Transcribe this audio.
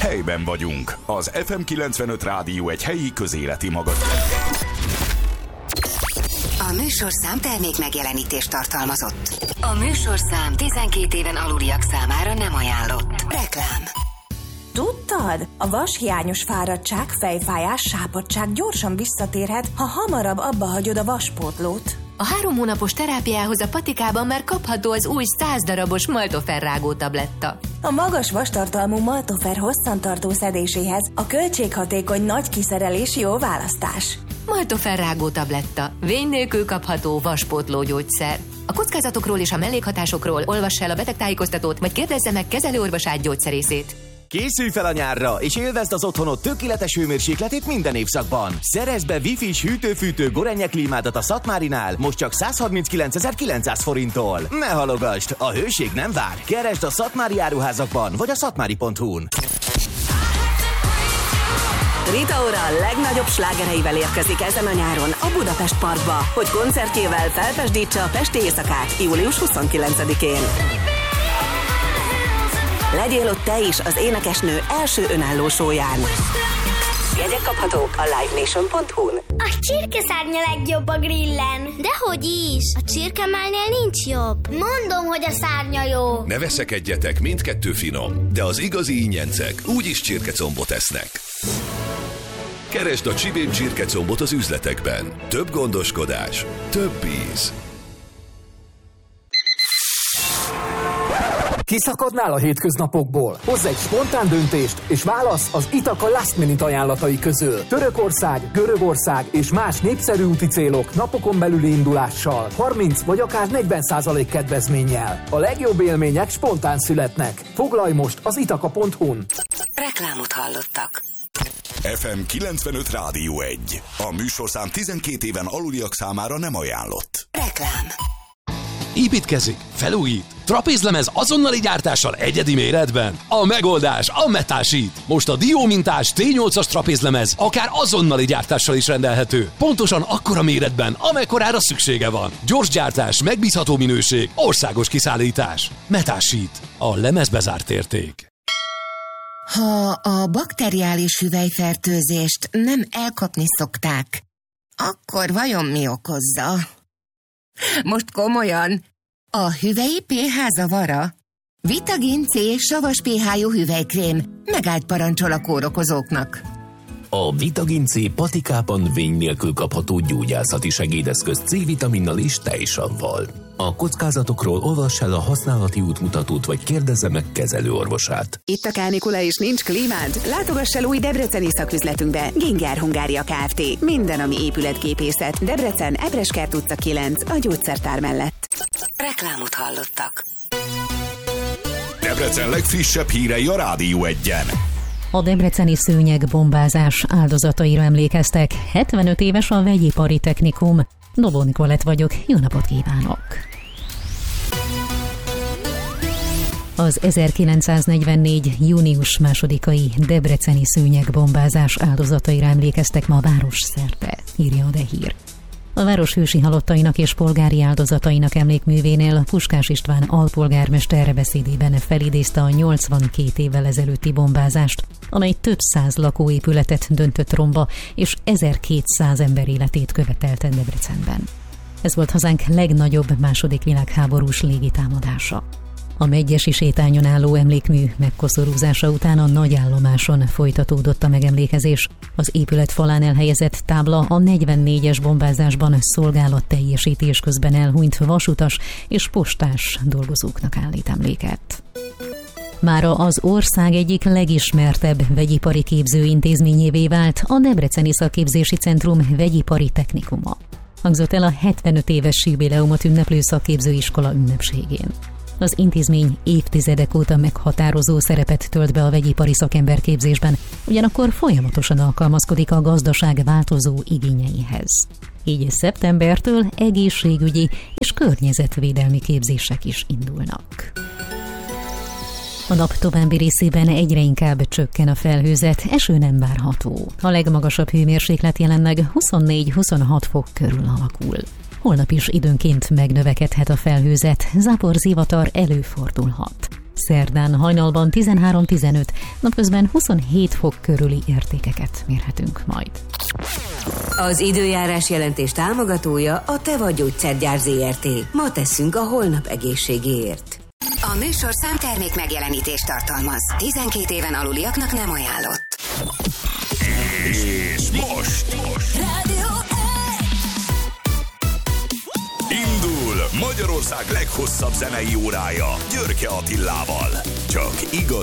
Helyben vagyunk. Az FM 95 Rádió egy helyi közéleti magazin. A műsorszám termék megjelenítést tartalmazott. A műsorszám 12 éven aluliak számára nem ajánlott. Reklám. Tudtad? A vashiányos fáradtság, fejfájás, sápadtság gyorsan visszatérhet, ha hamarabb abba hagyod a vaspótlót. A 3 hónapos terápiához a patikában már kapható az új 100 darabos Maltofer rágó tabletta. A magas vastartalmú Maltofer hosszantartó szedéséhez a költséghatékony nagy kiszerelés jó választás. Maltofer rágó tabletta. Vény nélkül kapható vaspótló gyógyszer. A kockázatokról és a mellékhatásokról olvass el a betegtájékoztatót, vagy kérdezze meg kezelőorvosát, gyógyszerészét. Készülj fel a nyárra, és élvezd az otthonod tökéletes hőmérsékletét minden évszakban. Szerezd be Wi-Fi-s hűtő-fűtő Gorenje klímádat a Szatmárinál, most csak 139.900 forinttól. Ne halogasd, a hőség nem vár. Keresd a Szatmári áruházakban, vagy a szatmári.hu-n. Rita Ora legnagyobb slágereivel érkezik ezen a nyáron a Budapest Parkba, hogy koncertjével felpesdítse a pesti éjszakát július 29-én. Legyél ott te is az énekesnő első önálló showján. Jegyek kaphatók a livenation.hu-n. A csirkeszárnya legjobb a grillen. Dehogy is! A csirkemálnél nincs jobb. Mondom, hogy a szárnya jó. Ne veszekedjetek, mindkettő finom, de az igazi ingyencek úgyis csirkecombot esznek. Keresd a Csibén csirkecombot az üzletekben. Több gondoskodás, több íz. Kiszakadnál a hétköznapokból? Hozz egy spontán döntést, és válasz az Itaka Last Minute ajánlatai közül. Törökország, Görögország és más népszerű úti célok napokon belüli indulással, 30 vagy akár 40% kedvezménnyel. A legjobb élmények spontán születnek. Foglalj most az itaka.hu-n. Reklámot hallottak. FM 95 Rádió 1. A műsorszám 12 éven aluliak számára nem ajánlott. Reklám. Építkezik, felújít, trapézlemez azonnali gyártással egyedi méretben. A megoldás a Metal Sheet. Most a Dio mintás T8-as trapézlemez akár azonnali gyártással is rendelhető. Pontosan akkora méretben, amekkorára szüksége van. Gyors gyártás, megbízható minőség, országos kiszállítás. Metal Sheet. A lemezbezárt érték. Ha a bakteriális hüvelyfertőzést nem elkapni szokták, akkor vajon mi okozza? Most komolyan, a hüvelyi pH zavara? Vitagin C savas pH-jú hüvelykrém megállt parancsol a kórokozóknak. A Vitagin C patikában vény nélkül kapható gyógyászati segédeszköz C-vitaminnal és tejsavval. A kockázatokról olvass el a használati útmutatót, vagy kérdezze meg kezelőorvosát. Itt a kánikula és nincs klímád? Látogass el új debreceni szaküzletünkbe. Ginger Hungária Kft. Minden, ami épületgépészet. Debrecen, Ebreskert utca 9, a gyógyszertár mellett. Reklámot hallottak. Debrecen legfrissebb hírei a Rádió 1-en. A debreceni szőnyegbombázás áldozataira emlékeztek. 75 éves a Vegyipari Technikum. Dobó Nikolett vagyok, jó napot kívánok! Az 1944. június 2-ai debreceni szőnyegbombázás áldozataira emlékeztek ma városszerte, írja a De Hír. A város hősi halottainak és polgári áldozatainak emlékművénél Puskás István alpolgármester beszédében felidézte a 82 évvel ezelőtti bombázást, amely több száz lakóépületet döntött romba, és 1200 ember életét követelte Debrecenben. Ez volt hazánk legnagyobb II. Világháborús légitámadása. A Medgyesi sétányon álló emlékmű megkoszorúzása után a nagyállomáson folytatódott a megemlékezés. Az épület falán elhelyezett tábla a 44-es bombázásban szolgálatteljesítés közben elhunyt vasutas és postás dolgozóknak állít emléket. Mára az ország egyik legismertebb vegyipari képzőintézményévé vált a Debreceni Szakképzési Centrum Vegyipari Technikuma. Hangzott el a 75 éves jubileumot ünneplő szakképzőiskola ünnepségén. Az intézmény évtizedek óta meghatározó szerepet tölt be a vegyipari szakemberképzésben, ugyanakkor folyamatosan alkalmazkodik a gazdaság változó igényeihez. Így szeptembertől egészségügyi és környezetvédelmi képzések is indulnak. A nap további részében egyre inkább csökken a felhőzet, eső nem várható. A legmagasabb hőmérséklet jelenleg 24-26 fok körül alakul. Holnap is időnként megnövekedhet a felhőzet, zápor-zivatar előfordulhat. Szerdán hajnalban 13-15, napközben 27 fok körüli értékeket mérhetünk majd. Az időjárás jelentés támogatója a Teva Gyógyszergyár Zrt. Ma teszünk a holnap egészségéért. A műsorszám termék megjelenítést tartalmaz. 12 éven aluliaknak nem ajánlott. És most Rádió indul Magyarország leghosszabb zenei órája Györke Attilával. Csak igazi